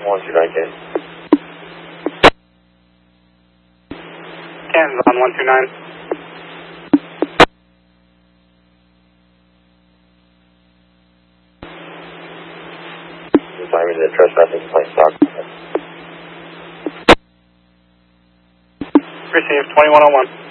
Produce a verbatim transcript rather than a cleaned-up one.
one two nine K. Canton's on one two nine. Simon, the trespassing complaint stock. Received twenty-one oh one.